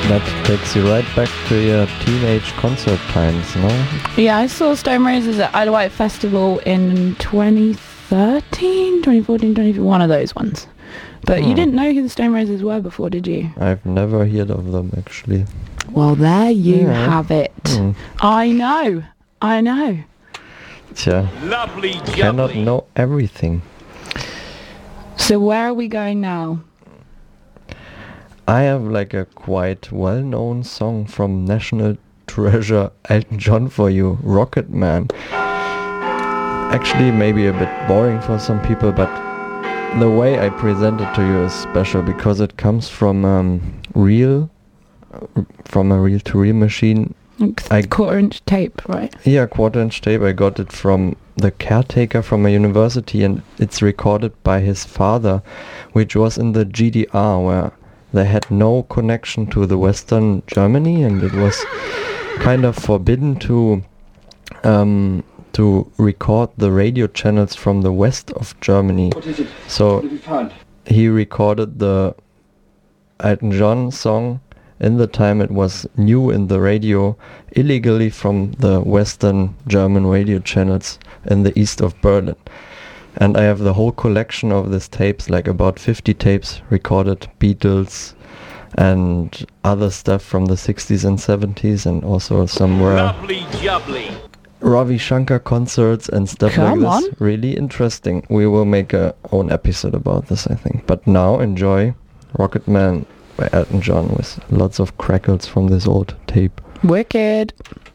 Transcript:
That takes you right back to your teenage concert times, no? Yeah, I saw Stone Roses at Isle of Wight Festival in 2013, 2014, 2015, one of those ones. But you didn't know who the Stone Roses were before, did you? I've never heard of them, actually. Well, there you have it. I know. Tja, Lovely cannot jubbly. know everything. So where are we going now? I have like a quite well-known song from National Treasure Elton John for you, Rocket Man. Actually, maybe a bit boring for some people, but the way I present it to you is special because it comes from a reel-to-reel machine. Quarter-inch tape, right? Yeah, quarter-inch tape. I got it from the caretaker from a university, and it's recorded by his father, which was in the GDR, where they had no connection to the Western Germany, and it was kind of forbidden to record the radio channels from the west of Germany. What is it? So What have you found? he recorded the Elton John song in the time it was new in the radio illegally from the Western German radio channels in the east of Berlin. And I have the whole collection of these tapes, like about 50 tapes recorded, Beatles and other stuff from the 60s and 70s, and also somewhere Lovely jubbly. Ravi Shankar concerts and stuff Come like this. on. Really interesting. We will make a own episode about this, I think. But now enjoy Rocket Man by Elton John with lots of crackles from this old tape. Wicked.